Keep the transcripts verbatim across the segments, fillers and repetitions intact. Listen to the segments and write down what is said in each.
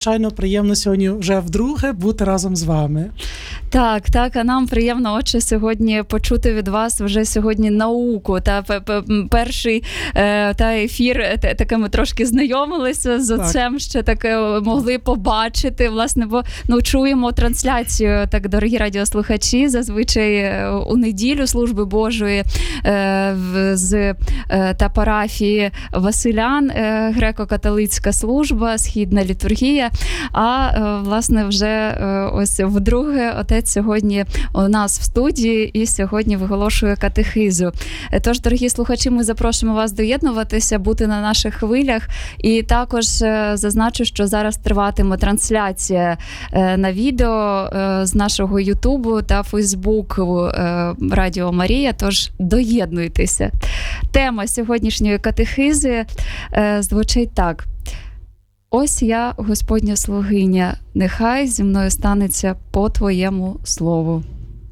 Звичайно, приємно сьогодні вже вдруге бути разом з вами. Так, так, а нам приємно, отче, сьогодні почути від вас вже сьогодні науку. Та перший та ефір, таке ми трошки знайомилися з отцем, ще таке могли побачити, власне, бо ну, чуємо трансляцію, так, дорогі радіослухачі, зазвичай у неділю служби Божої з та парафії Василян, греко-католицька служба, східна літургія. А, власне, вже ось вдруге отець сьогодні у нас в студії і сьогодні виголошує катехизу. Тож, дорогі слухачі, ми запрошуємо вас доєднуватися, бути на наших хвилях. І також зазначу, що зараз триватиме трансляція на відео з нашого Ютубу та Фейсбуку Радіо Марія, тож доєднуйтеся. Тема сьогоднішньої катехизи звучить так. «Ось я, Господня слугиня, нехай зі мною станеться по Твоєму слову».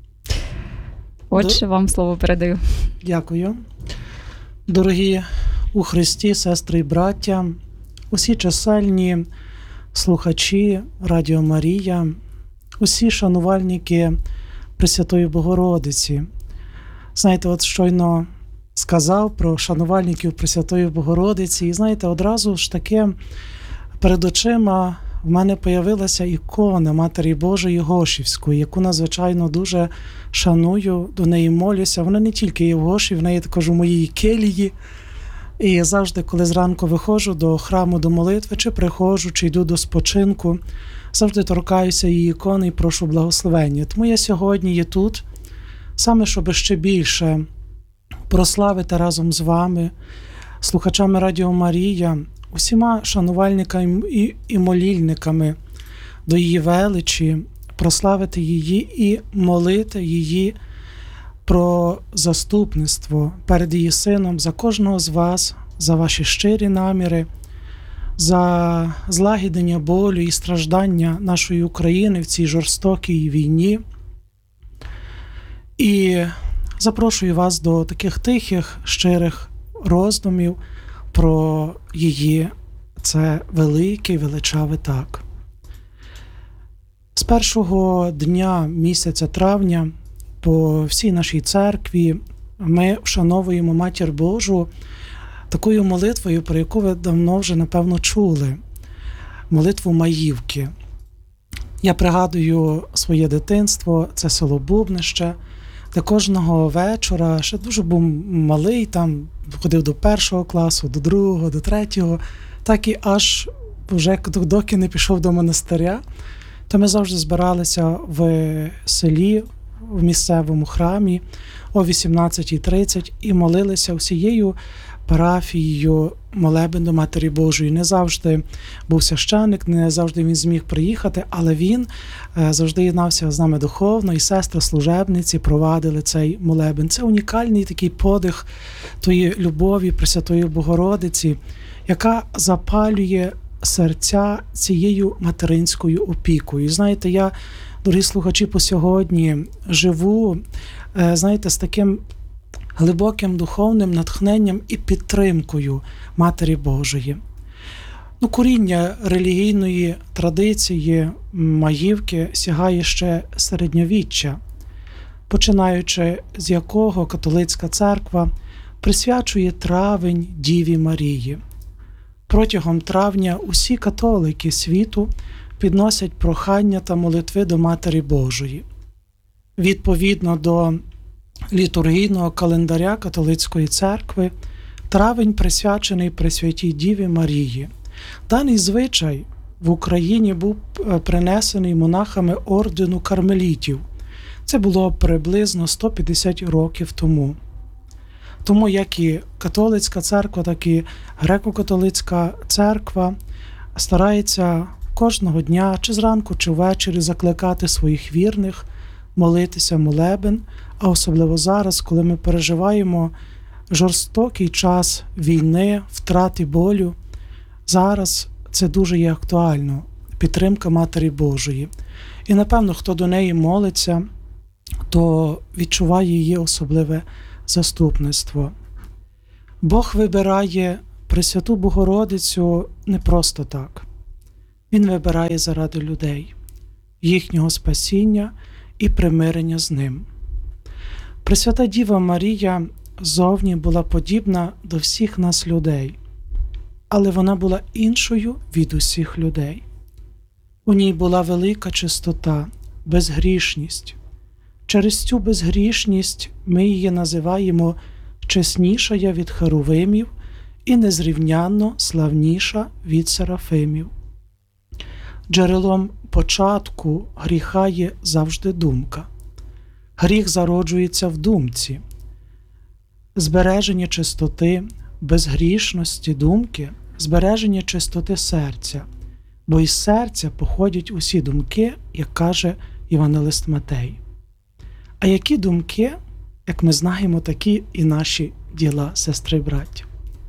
Отче, вам слово передаю. Дякую. Дорогі у Христі, сестри і браття, усі чисельні слухачі Радіо Марія, усі шанувальники Пресвятої Богородиці. Знаєте, от щойно сказав про шанувальників Пресвятої Богородиці, і знаєте, одразу ж таке перед очима в мене появилася ікона Матері Божої Гошівської, яку надзвичайно дуже шаную, до неї молюся. Вона не тільки є в Гоші, в неї також у моїй келії. І завжди, коли зранку виходжу до храму, до молитви, чи приходжу, чи йду до спочинку, завжди торкаюся її ікони і прошу благословення. Тому я сьогодні є тут, саме щоб ще більше прославити разом з вами, слухачами Радіо Марія, усіма шанувальниками і, і молільниками до її величі, прославити її і молити її про заступництво перед її сином за кожного з вас, за ваші щирі наміри, за злагіднення болю і страждання нашої України в цій жорстокій війні. І запрошую вас до таких тихих, щирих роздумів про її це великий, величавий так. З першого дня місяця травня по всій нашій церкві ми вшановуємо Матір Божу такою молитвою, про яку ви давно вже, напевно, чули. Молитву Маївки. Я пригадую своє дитинство, це село Бубнище, де кожного вечора, ще дуже був малий, там ходив до першого класу, до другого, до третього, так і аж вже доки не пішов до монастиря, то ми завжди збиралися в селі, в місцевому храмі о вісімнадцятій тридцять і молилися всією парафією молебен до Матері Божої. Не завжди був священник, не завжди він зміг приїхати, але він завжди єднався з нами духовно, і сестри-служебниці провадили цей молебен. Це унікальний такий подих тої любові Пресвятої Богородиці, яка запалює серця цією материнською опікою. І знаєте, я, дорогі слухачі, по сьогодні живу, знаєте, з таким глибоким духовним натхненням і підтримкою Матері Божої. Ну, коріння релігійної традиції Маївки сягає ще середньовіччя, починаючи з якого католицька церква присвячує травень Діві Марії. Протягом травня усі католики світу підносять прохання та молитви до Матері Божої. Відповідно до літургійного календаря католицької церкви, травень присвячений Пресвятій Діві Марії. Даний звичай в Україні був принесений монахами ордену кармелітів. Це було приблизно сто п'ятдесят років тому. Тому як і католицька церква, так і греко-католицька церква старається кожного дня, чи зранку, чи ввечері закликати своїх вірних молитися молебен, а особливо зараз, коли ми переживаємо жорстокий час війни, втрати болю, зараз це дуже є актуально, підтримка Матері Божої. І, напевно, хто до неї молиться, то відчуває її особливе заступництво. Бог вибирає Пресвяту Богородицю не просто так. Він вибирає заради людей, їхнього спасіння і примирення з ним. Пресвята Діва Марія зовні була подібна до всіх нас людей, але вона була іншою від усіх людей. У ній була велика чистота, безгрішність. Через цю безгрішність ми її називаємо чеснішая від херувимів і незрівнянно славніша від серафимів. Джерелом початку гріха є завжди думка. Гріх зароджується в думці. Збереження чистоти, безгрішності думки, збереження чистоти серця, бо із серця походять усі думки, як каже Євангелист Матей. А які думки, як ми знаємо, такі і наші діла, сестри й браття.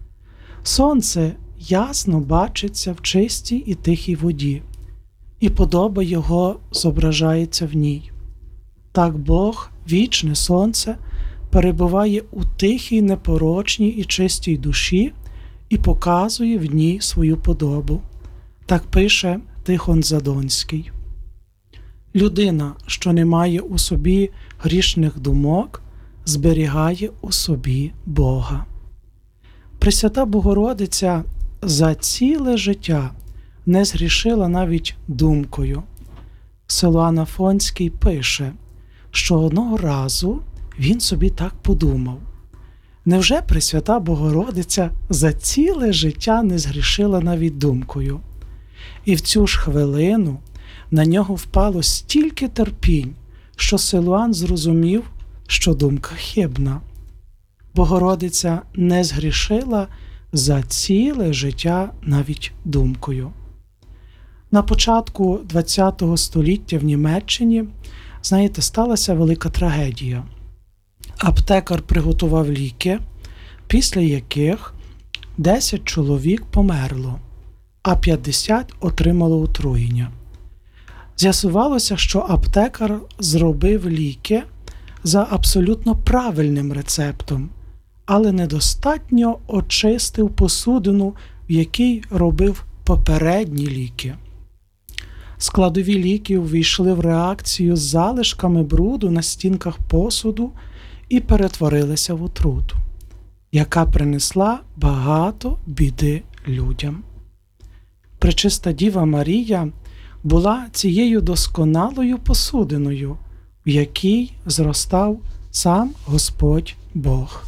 Сонце ясно бачиться в чистій і тихій воді, і подоба його зображається в ній. Так Бог, вічне сонце, перебуває у тихій, непорочній і чистій душі і показує в ній свою подобу. Так пише Тихон Задонський. Людина, що не має у собі грішних думок, зберігає у собі Бога. Пресвята Богородиця за ціле життя не згрішила навіть думкою. Силуан Афонський пише, що одного разу він собі так подумав. Невже Пресвята Богородиця за ціле життя не згрішила навіть думкою? І в цю ж хвилину на нього впало стільки терпінь, що Силуан зрозумів, що думка хибна. Богородиця не згрішила за ціле життя навіть думкою. На початку ХХ століття в Німеччині, знаєте, сталася велика трагедія. Аптекар приготував ліки, після яких десять чоловік померло, а п'ятдесят отримало отруєння. З'ясувалося, що аптекар зробив ліки за абсолютно правильним рецептом, але недостатньо очистив посудину, в якій робив попередні ліки. Складові ліків ввійшли в реакцію з залишками бруду на стінках посуду і перетворилися в отруту, яка принесла багато біди людям. Пречиста Діва Марія була цією досконалою посудиною, в якій зростав сам Господь Бог.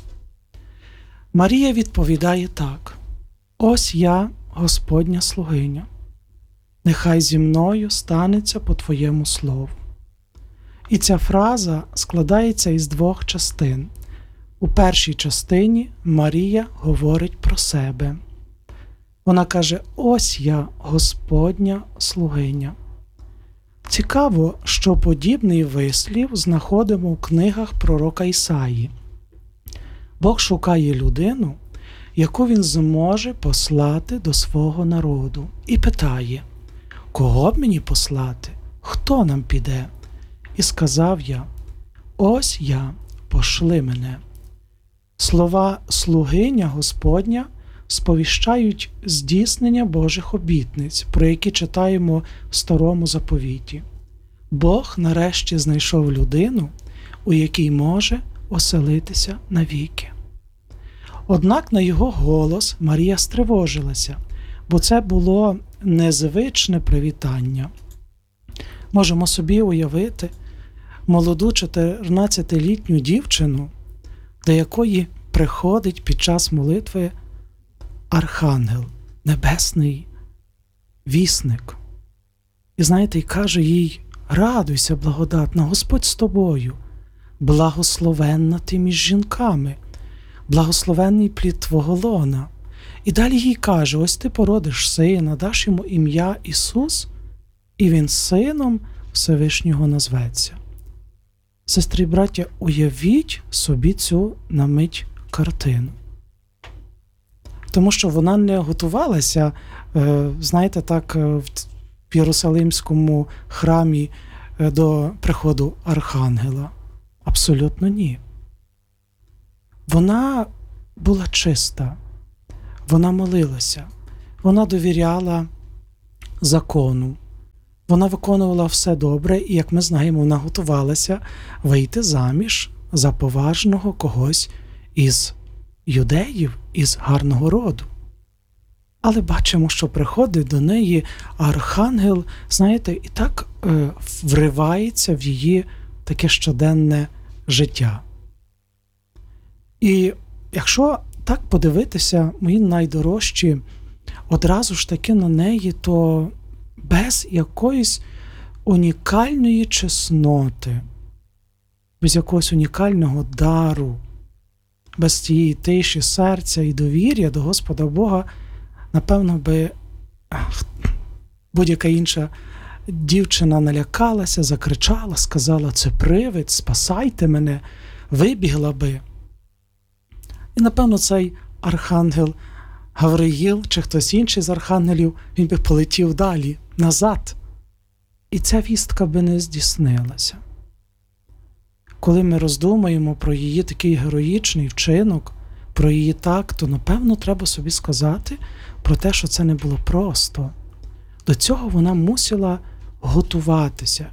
Марія відповідає так: «Ось я, Господня слугиня, нехай зі мною станеться по Твоєму слову». І ця фраза складається із двох частин. У першій частині Марія говорить про себе. Вона каже: «Ось я, Господня слугиня». Цікаво, що подібний вислів знаходимо у книгах пророка Ісаї. Бог шукає людину, яку він зможе послати до свого народу, і питає: «Кого б мені послати? Хто нам піде?» І сказав я: «Ось я, пошли мене». Слова «слугиня Господня» сповіщають здійснення Божих обітниць, про які читаємо в Старому Заповіті. Бог нарешті знайшов людину, у якій може оселитися навіки. Однак на його голос Марія стривожилася, бо це було незвичне привітання. Можемо собі уявити молоду чотирнадцятилітню дівчину, до якої приходить під час молитви архангел, небесний вісник. І знаєте, і каже їй: «Радуйся, благодатна, Господь з тобою, благословенна ти між жінками, благословенний плід твого лона». І далі їй каже: «Ось ти породиш сина, даш йому ім'я Ісус, і він сином Всевишнього назветься». Сестри і браття, уявіть собі цю на мить картину. Тому що вона не готувалася, знаєте, так, в Єрусалимському храмі до приходу архангела. Абсолютно ні. Вона була чиста, вона молилася, вона довіряла закону. Вона виконувала все добре, і, як ми знаємо, вона готувалася вийти заміж за поважного когось із юдеїв, із гарного роду. Але бачимо, що приходить до неї архангел, знаєте, і так е, вривається в її таке щоденне життя. І якщо так подивитися, мої найдорожчі, одразу ж таки на неї, то без якоїсь унікальної чесноти, без якогось унікального дару, без цієї тиші серця і довір'я до Господа Бога, напевно би будь-яка інша дівчина налякалася, закричала, сказала: це привид, спасайте мене, вибігла би. І, напевно, цей архангел Гавриїл чи хтось інший з архангелів, він би полетів далі, назад. І ця вістка би не здійснилася. Коли ми роздумаємо про її такий героїчний вчинок, про її так, то, напевно, треба собі сказати про те, що це не було просто. До цього вона мусила готуватися.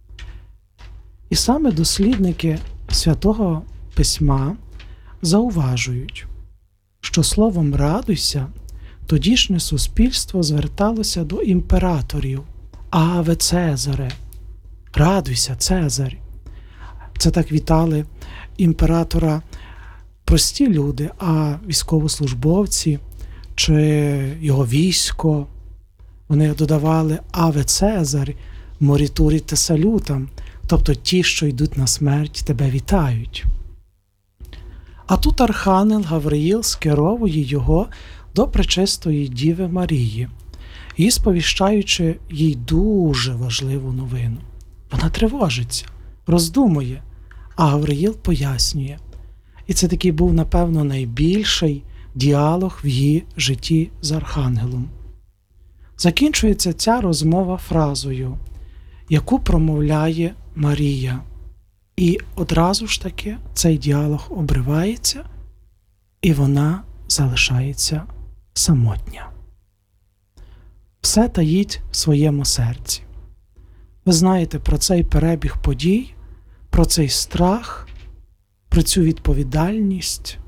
І саме дослідники Святого Письма зауважують, що словом «радуйся» тодішнє суспільство зверталося до імператорів: «Аве Цезаре! Радуйся, Цезарь!» Це так вітали імператора прості люди, а військовослужбовці чи його військо, вони додавали «Аве Цезарь, морітурі те салютам», тобто ті, що йдуть на смерть, тебе вітають. А тут архангел Гавриїл скеровує його до пречистої Діви Марії, і сповіщаючи їй дуже важливу новину. Вона тривожиться, роздумує, а Гавриїл пояснює. І це такий був, напевно, найбільший діалог в її житті з архангелом. Закінчується ця розмова фразою, яку промовляє Марія. І одразу ж таки цей діалог обривається, і вона залишається самотня. Все таїть в своєму серці. Ви знаєте про цей перебіг подій, про цей страх, про цю відповідальність,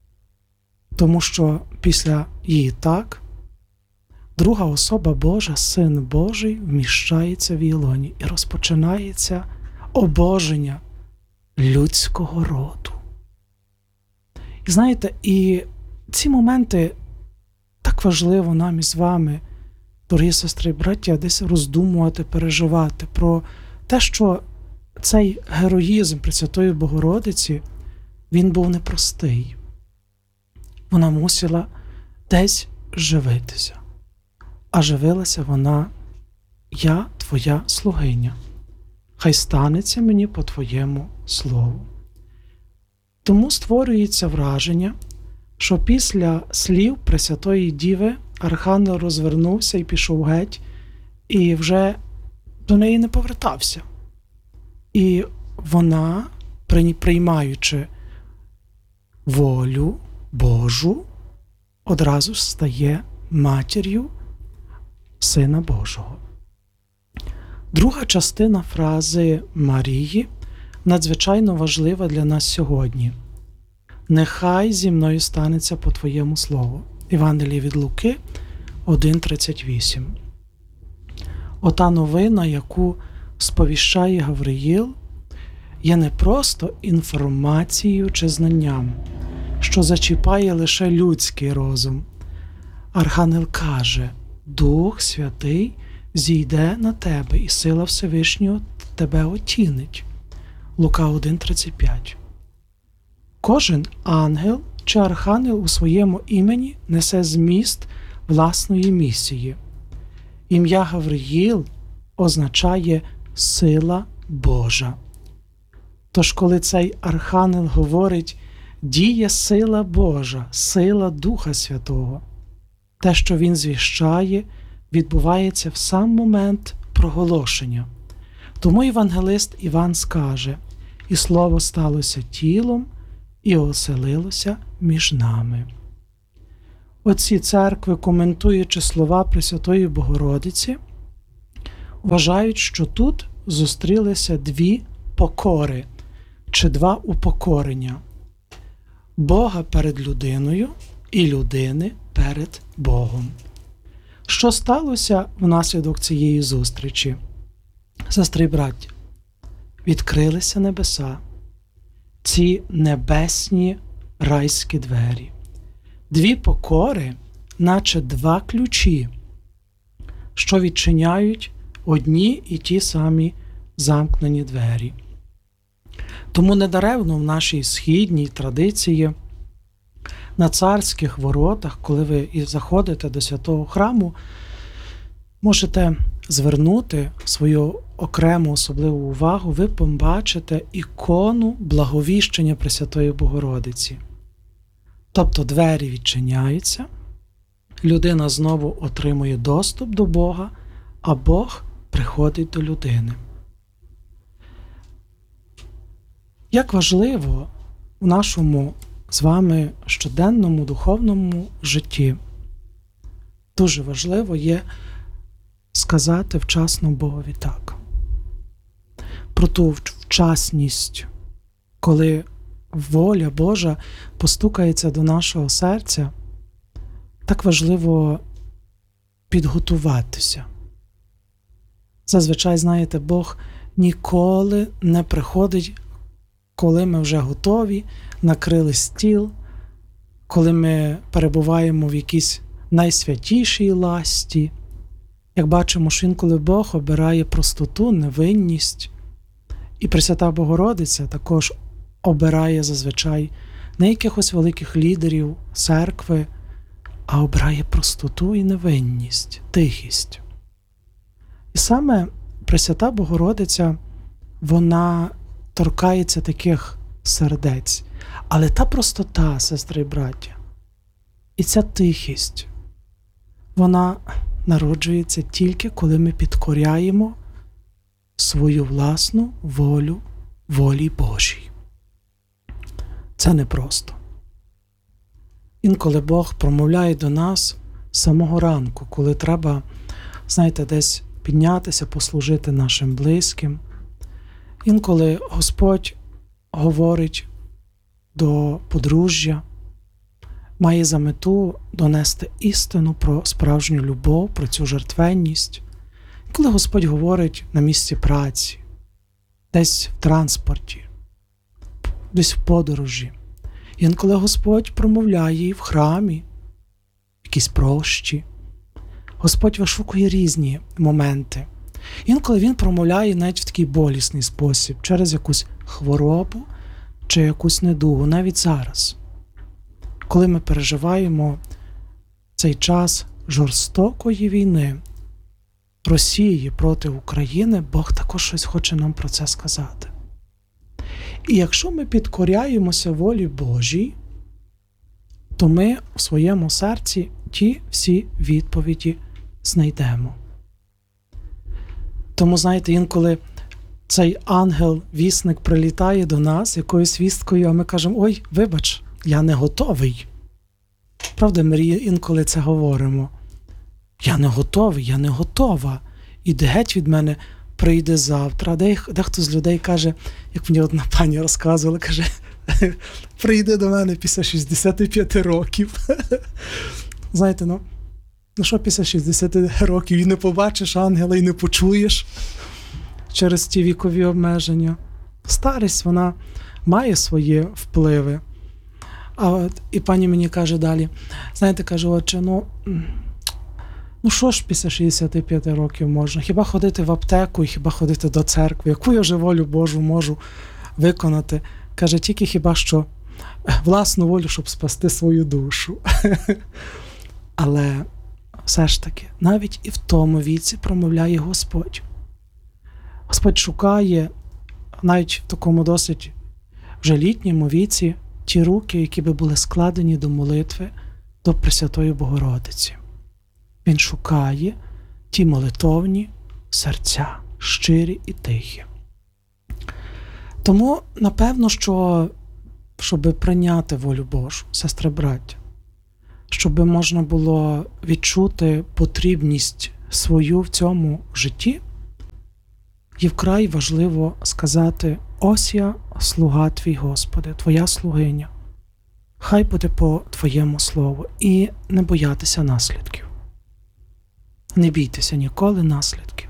тому що після її так, друга особа Божа, Син Божий, вміщається в Ілоні і розпочинається обоження людського роду. І знаєте, і ці моменти так важливо нам із вами, дорогі сестри і браття, десь роздумувати, переживати про те, що цей героїзм Пресвятої Богородиці, він був непростий. Вона мусила десь живитися. А живилася вона: «Я твоя слугиня, хай станеться мені по твоєму слову». Тому створюється враження, що після слів Пресвятої Діви архангел розвернувся і пішов геть, і вже до неї не повертався. І вона, приймаючи волю Божу, одразу ж стає матір'ю Сина Божого. Друга частина фрази Марії надзвичайно важлива для нас сьогодні. «Нехай зі мною станеться по твоєму слову». Євангеліє від Луки один тридцять вісім. Ота новина, яку сповіщає Гавриїл, є не просто інформацією чи знанням, що зачіпає лише людський розум. Архангел каже: «Дух Святий зійде на тебе, і сила Всевишнього тебе отінить». Лука один тридцять п'ять. Кожен ангел чи архангел у своєму імені несе зміст власної місії. Ім'я Гавриїл означає «сила Божа». Тож, коли цей архангел говорить «діє сила Божа, сила Духа Святого», те, що він звіщає, відбувається в сам момент проголошення. Тому євангелист Іван скаже: «І слово сталося тілом, і оселилося між нами». Отці церкви, коментуючи слова Пресвятої Богородиці, вважають, що тут зустрілися дві покори чи два упокорення – Бога перед людиною і людини перед Богом. Що сталося внаслідок цієї зустрічі? Сестри й браття, відкрилися небеса, ці небесні райські двері. Дві покори, наче два ключі, що відчиняють одні і ті самі замкнені двері. Тому недаремно в нашій східній традиції на царських воротах, коли ви і заходите до святого храму, можете звернути свою окрему особливу увагу, ви побачите ікону Благовіщення Пресвятої Богородиці. Тобто двері відчиняються, людина знову отримує доступ до Бога, а Бог приходить до людини. Як важливо в нашому з вами щоденному духовному житті, дуже важливо є сказати вчасно Богові так. Про ту вчасність, коли воля Божа постукається до нашого серця, так важливо підготуватися. Зазвичай, знаєте, Бог ніколи не приходить, коли ми вже готові, накрили стіл, коли ми перебуваємо в якійсь найсвятішій ласті. Як бачимо, що інколи Бог обирає простоту, невинність. І Пресвята Богородиця також обирає зазвичай не якихось великих лідерів церкви, а обирає простоту і невинність, тихість. І саме Пресвята Богородиця, вона торкається таких сердець. Але та простота, сестри і браття, і ця тихість, вона народжується тільки, коли ми підкоряємо свою власну волю волі Божій. Це непросто. Інколи Бог промовляє до нас з самого ранку, коли треба, знаєте, десь піднятися, послужити нашим близьким. Інколи Господь говорить до подружжя, має за мету донести істину про справжню любов, про цю жертвенність. Коли Господь говорить на місці праці, десь в транспорті, десь в подорожі. Інколи Господь промовляє і в храмі, в якійсь прощі. Господь вишукує різні моменти. Інколи Він промовляє навіть в такий болісний спосіб, через якусь хворобу чи якусь недугу, навіть зараз. Коли ми переживаємо цей час жорстокої війни Росії проти України, Бог також щось хоче нам про це сказати. І якщо ми підкоряємося волі Божій, то ми в своєму серці ті всі відповіді знайдемо. Тому, знаєте, інколи цей ангел-вісник прилітає до нас якоюсь вісткою, а ми кажемо: ой, вибач, я не готовий. Правда, ми інколи це говоримо. Я не готовий, я не готова. Іди геть від мене, прийде завтра. Дехто з людей каже, як мені одна пані розказувала, каже, прийде до мене після шістдесяти п'яти років. Знаєте, ну, ну що після шістдесяти років і не побачиш ангела, і не почуєш через ті вікові обмеження. Старість, вона має свої впливи. А от, і пані мені каже далі, знаєте, каже, отче, ну, ну що ж після шістдесяти п'яти років можна? Хіба ходити в аптеку і хіба ходити до церкви? Яку я вже волю Божу можу виконати? Каже, тільки хіба що власну волю, щоб спасти свою душу. Але все ж таки, навіть і в тому віці промовляє Господь. Господь шукає, навіть в такому досить вже літньому віці, ті руки, які би були складені до молитви до Пресвятої Богородиці. Він шукає ті молитовні серця, щирі і тихі. Тому, напевно, що, щоб прийняти волю Божу, сестри, браття, щоб можна було відчути потрібність свою в цьому житті, Їй вкрай важливо сказати: ось я, слуга твій, Господи, твоя слугиня. Хай буде по твоєму слову. І не боятися наслідків. Не бійтеся ніколи наслідків.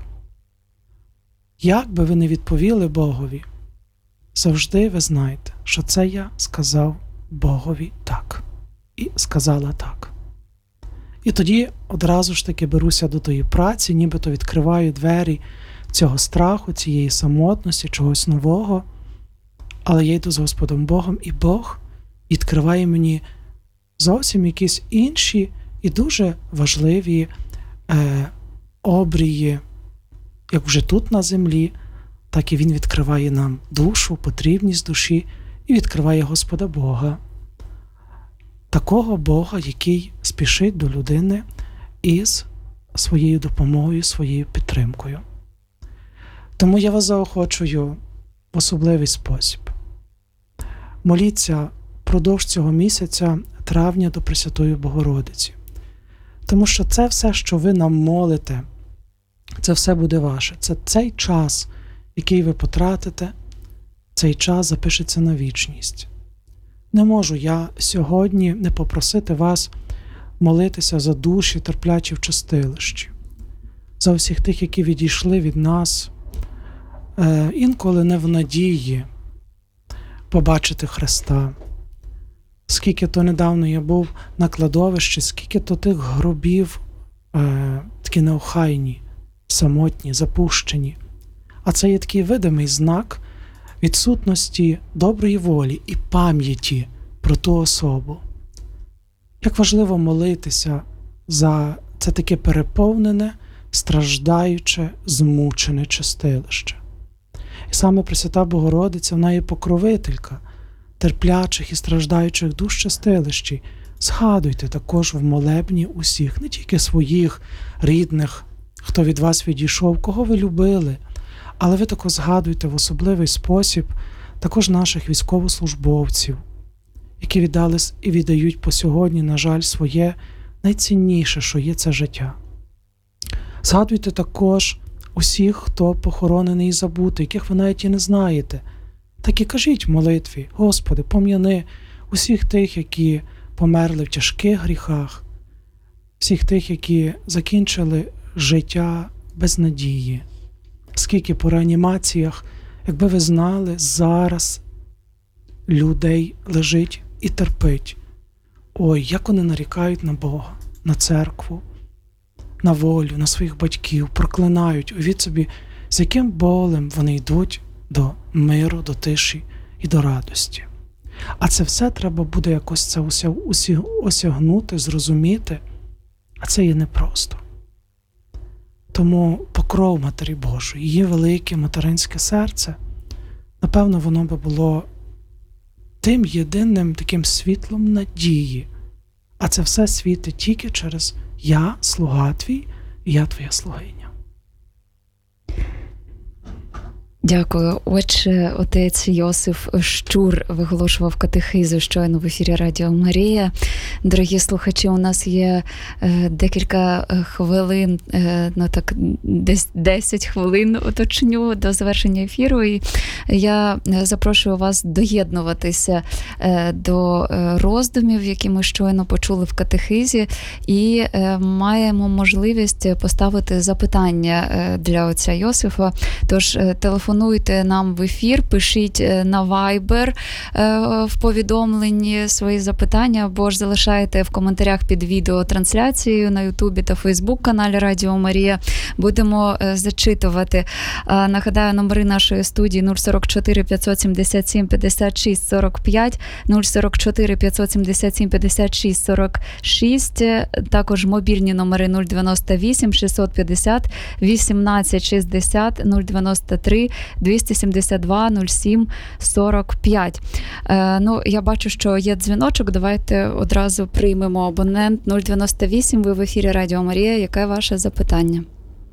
Як би ви не відповіли Богові, завжди ви знаєте, що це я сказав Богові так. І сказала так. І тоді одразу ж таки беруся до тої праці, нібито відкриваю двері цього страху, цієї самотності, чогось нового. Але я йду з Господом Богом, і Бог відкриває мені зовсім якісь інші і дуже важливі е, обрії, як вже тут на землі, так і Він відкриває нам душу, потрібність душі, і відкриває Господа Бога. Такого Бога, який спішить до людини із своєю допомогою, своєю підтримкою. Тому я вас заохочую в особливий спосіб. Моліться впродовж цього місяця травня до Пресвятої Богородиці. Тому що це все, що ви нам молите, це все буде ваше. Це цей час, який ви потратите, цей час запишеться на вічність. Не можу я сьогодні не попросити вас молитися за душі, терплячі в чистилищі, за всіх тих, які відійшли від нас, е, інколи не в надії побачити Христа. Скільки то недавно я був на кладовищі, скільки то тих гробів е, такі неохайні, самотні, запущені. А це є такий видимий знак відсутності доброї волі і пам'яті про ту особу. Як важливо молитися за це таке переповнене, страждаюче, змучене чистилище. І саме Пресвята Богородиця, вона є покровителька терплячих і страждаючих душ чистилищі. Згадуйте також в молебні усіх, не тільки своїх рідних, хто від вас відійшов, кого ви любили, але ви також згадуйте в особливий спосіб також наших військовослужбовців, які віддали і віддають по сьогодні, на жаль, своє найцінніше, що є це життя. Згадуйте також усіх, хто похоронений і забутий, яких ви навіть і не знаєте. Так і кажіть в молитві: Господи, пом'яни усіх тих, які померли в тяжких гріхах, всіх тих, які закінчили життя без надії. Скільки по реанімаціях, якби ви знали, зараз людей лежить і терпить. Ой, як вони нарікають на Бога, на церкву, на волю, на своїх батьків, проклинають. Уявіть собі, з яким болем вони йдуть до миру, до тиші і до радості. А це все треба буде якось це осягнути, зрозуміти, а це є непросто. Тому покров Матері Божої, її велике материнське серце, напевно, воно би було тим єдиним таким світлом надії. А це все світить тільки через «Я, слуга твій, і я твоя слугиня». Дякую. Отже, отець Йосиф Щур виголошував катехизу щойно в ефірі Радіо Марія. Дорогі слухачі, у нас є е, декілька хвилин, е, ну так, десь десять хвилин уточню до завершення ефіру. І я запрошую вас доєднуватися е, до роздумів, які ми щойно почули в катехизі, і е, маємо можливість поставити запитання е, для отця Йосифа. Тож телефон Телефонуйте нам в ефір, пишіть на Viber в повідомленні свої запитання, або ж залишайте в коментарях під відеотрансляцією на Ютубі та Фейсбук-каналі Радіо Марія. Будемо зачитувати. Нагадаю, номери нашої студії нуль сорок чотири п'ятсот сімдесят сім п'ятдесят шість сорок п'ять, нуль сорок чотири п'ятсот сімдесят сім п'ятдесят шість сорок шість, також мобільні номери нуль дев'яносто вісім шістсот п'ятдесят вісімнадцять шістдесят, нуль дев'яносто три двісті сімдесят два нуль сім сорок п'ять. Е, ну, я бачу, що є дзвіночок. Давайте одразу приймемо абонент нуль дев'яносто вісім. Ви в ефірі Радіо Марія. Яке ваше запитання?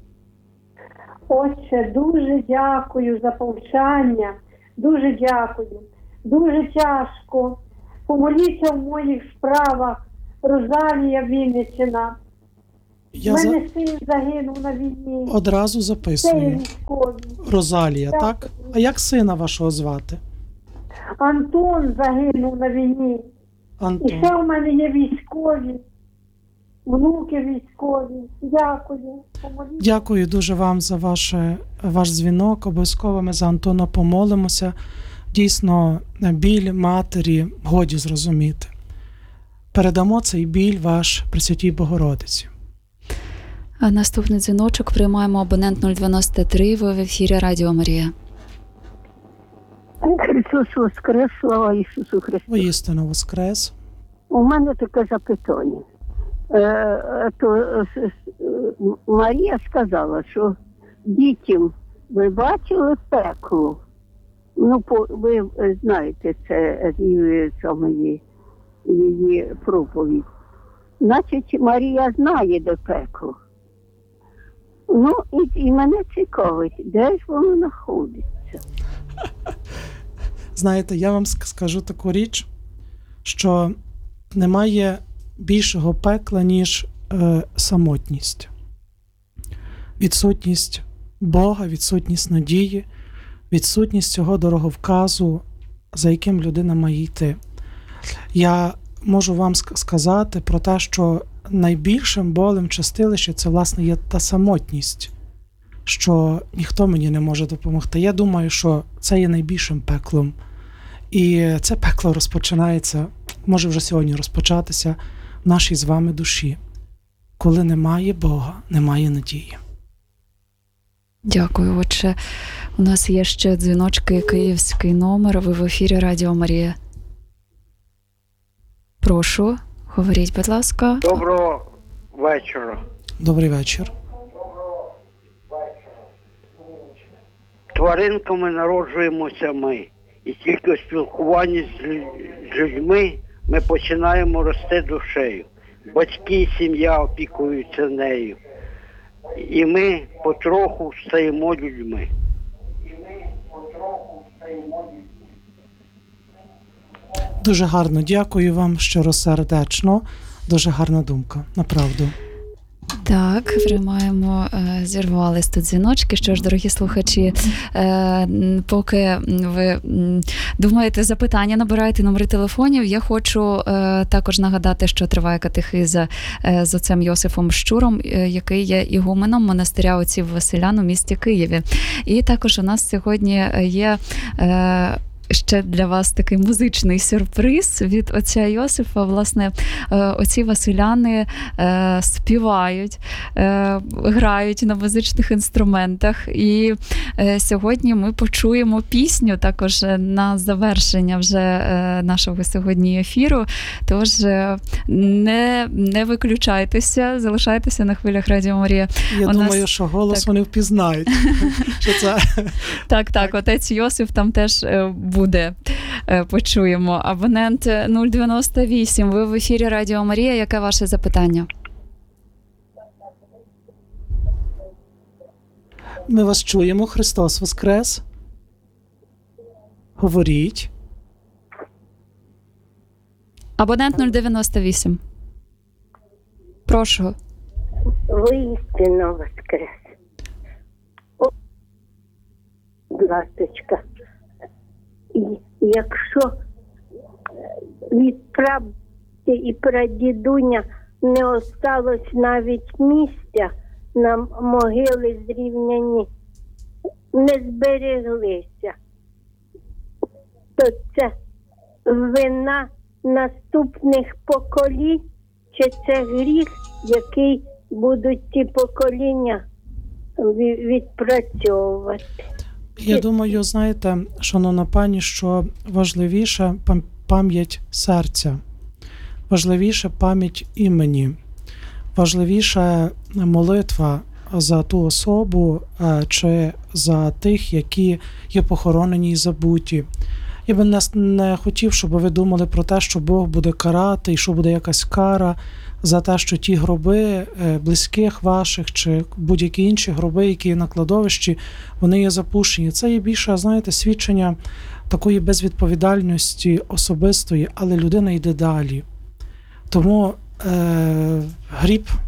Отче, дуже дякую за повчання. Дуже дякую. Дуже тяжко. Помоліться в моїх справах. Розалія Вінниччина. У Я за... мене син загинув на війні. одразу Це є записую. військовий. Розалія, Так. так? А як сина вашого звати? Антон загинув на війні. І Антон. ще у мене є військові. Внуки військові. Дякую. Помоліться. Дякую дуже вам за ваше, ваш дзвінок. Обов'язково ми за Антона помолимося. Дійсно, біль матері годі зрозуміти. Передамо цей біль ваш Пресвятій Богородиці. А наступний дзвіночок приймаємо абонент нуль дев'яносто три, ви в ефірі Радіо Марія. Христос Воскрес, слава Ісусу Христу. Воістину воскрес. У мене таке запитання. Е, е, то, е, с- е, Марія сказала, що дітям ви бачили пекло. Ну, по, ви е, знаєте, це е, її, саме її, її проповідь. Значить, Марія знає, де пекло. Ну, і, і мене цікавить, де ж воно знаходиться. Знаєте, я вам ск- скажу таку річ, що немає більшого пекла, ніж е, самотність. Відсутність Бога, відсутність надії, відсутність цього дороговказу, за яким людина має йти. Я можу вам ск- сказати про те, що найбільшим болем чистилища це, власне, є та самотність, що ніхто мені не може допомогти. Я думаю, що це є найбільшим пеклом. І це пекло розпочинається, може вже сьогодні розпочатися в нашій з вами душі. Коли немає Бога, немає надії. Дякую. Отже, у нас є ще дзвіночки, київський номер, ви в ефірі Радіо Марія. Прошу, говоріть, будь ласка. Доброго вечора. Добрий вечір. Тваринками народжуємося ми. І тільки у спілкуванні з лю- з людьми ми починаємо рости душею. Батьки і сім'я опікуються нею. І ми потроху стаємо людьми. Дуже гарно дякую вам щиросердечно. Дуже гарна думка, направду. Так, приймаємо, е, зірвались тут дзвіночки. Що ж, дорогі слухачі, е, м, поки ви м, думаєте запитання, набираєте номери телефонів, я хочу е, також нагадати, що триває катехиза е, з отцем Йосифом Щуром, е, який є ігуменом монастиря отців Василян у місті Києві. І також у нас сьогодні є е, ще для вас такий музичний сюрприз від отця Йосифа. Власне, е, отці Василяни е, співають, е, грають на музичних інструментах. І е, сьогодні ми почуємо пісню також на завершення вже е, нашого сьогодні ефіру. Тож е, не, не виключайтеся, залишайтеся на хвилях Радіо Марія. Я У думаю, нас- що голос так. вони впізнають. Що це Так, так, отець Йосиф там теж е, буде. Е, Почуємо. Абонент нуль дев'яносто вісім. Ви в ефірі Радіо Марія. Яке ваше запитання? ми вас чуємо. Христос Воскрес. Говоріть. Абонент нуль дев'яносто вісім. Прошу. Воістину воскрес. О, будь ласочка. І якщо від прабабці і прадідуня не осталось навіть місця, на могили зрівняні не збереглися, то це вина наступних поколінь, чи це гріх, який будуть ті покоління ві- відпрацьовувати. Я думаю, знаєте, шановна пані, що важливіше пам- пам'ять серця, важливіше пам'ять імені, важливіше молитва за ту особу е, чи за тих, які є похоронені і забуті. Я би не, не хотів, щоб ви думали про те, що Бог буде карати і що буде якась кара за те, що ті гроби е, близьких ваших чи будь-які інші гроби, які є на кладовищі, вони є запущені. Це є більше, знаєте, свідчення такої безвідповідальності особистої, але людина йде далі. Тому е, гріб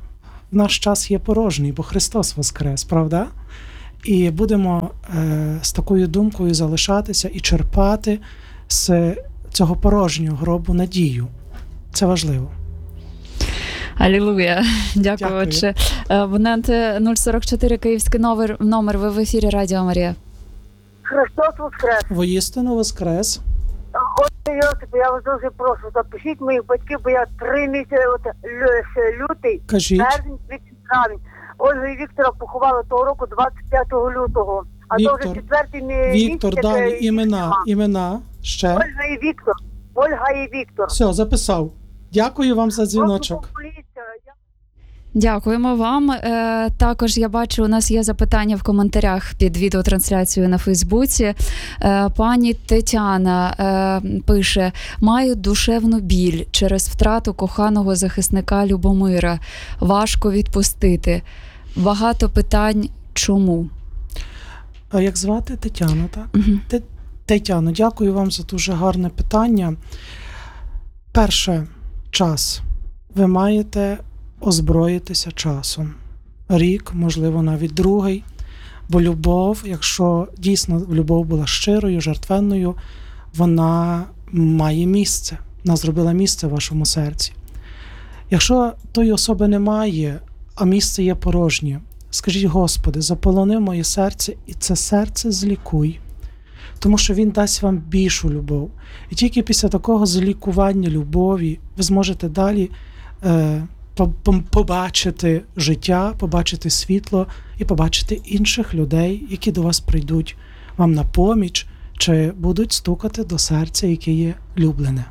наш час є порожній, бо Христос воскрес, правда? І будемо е, з такою думкою залишатися і черпати з цього порожнього гробу надію. Це важливо. Алілуя. Дякую, Дякую. отче. Е, Абонент нуль сорок чотири, київський номер, номер, ви в ефірі Радіо Марія. Христос воскрес. Воістину воскрес. Отче Йосипе, я вас дуже прошу, запишіть моїх батьків, бо я три місяці, от лю- лютий, Кажіть. березень, квітень, травень. Ольга і Віктора поховали того року двадцять п'ятого лютого. А то Віктор. вже четвертий мі- Віктор, місяць, далі, як, е, імена, нема. імена, ще. Ольга і Віктор. Ольга і Віктор. Все, записав. Дякую вам за Просто дзвіночок. помоліться. Я- Дякуємо вам. Е, також я бачу, у нас є запитання в коментарях під відеотрансляцією на Фейсбуці. Е, пані Тетяна е, пише: маю душевну біль через втрату коханого захисника Любомира. Важко відпустити. Багато питань. Чому? А як звати? Тетяна, так? Угу. Те- Тетяно, дякую вам за дуже гарне питання. Перше, час. Ви маєте озброїтися часом. Рік, можливо, навіть другий. Бо любов, якщо дійсно любов була щирою, жертвенною, вона має місце. Вона зробила місце в вашому серці. Якщо тої особи немає, а місце є порожнє, скажіть: Господи, заполони моє серце, і це серце злікуй. Тому що Він дасть вам більшу любов. І тільки після такого злікування любові ви зможете далі е, побачити життя, побачити світло і побачити інших людей, які до вас прийдуть вам на поміч, чи будуть стукати до серця, яке є люблене.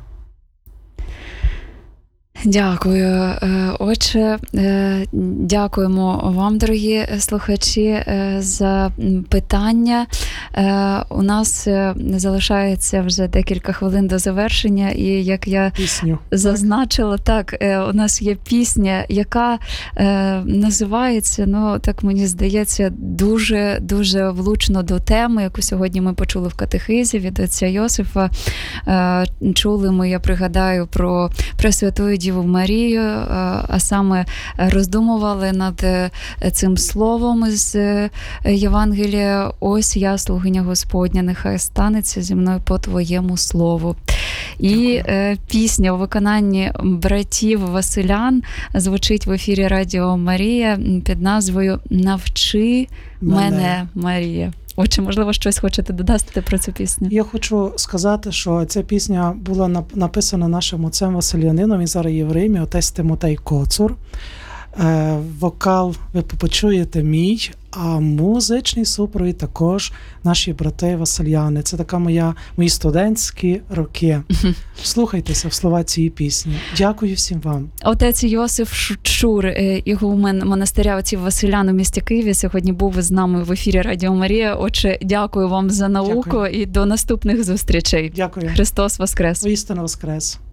Дякую. Отже, дякуємо вам, дорогі слухачі, за питання. У нас залишається вже декілька хвилин до завершення, і як я Пісню. зазначила, так, у нас є пісня, яка називається, ну, так мені здається, дуже-дуже влучно до теми, яку сьогодні ми почули в катехизі від отця Йосифа. Чули ми, я пригадаю, про Пресвятую Діву Марію, а саме роздумували над цим словом з Євангелія: ось я, слугиня Господня, нехай станеться зі мною по твоєму слову. І е, пісня у виконанні братів Василян звучить в ефірі Радіо Марія під назвою «Навчи мене, мене Марія». Отже, можливо, щось хочете додати про цю пісню? Я хочу сказати, що ця пісня була написана нашим отцем Василіанином, він зараз є в Римі, отець Тимотей Коцур. Е, вокал ви почуєте мій, а музичний супровід також наші брати Васильяни. Це така моя, мої студентські роки. Слухайтеся в слова цієї пісні. Дякую всім вам. Отець Йосиф Шур, ігумен монастиря отців Василян у місті Києві, сьогодні був з нами в ефірі Радіо Марія. Отже, дякую вам за науку. Дякую. І до наступних зустрічей. Дякую. Христос воскрес. Воістину воскрес.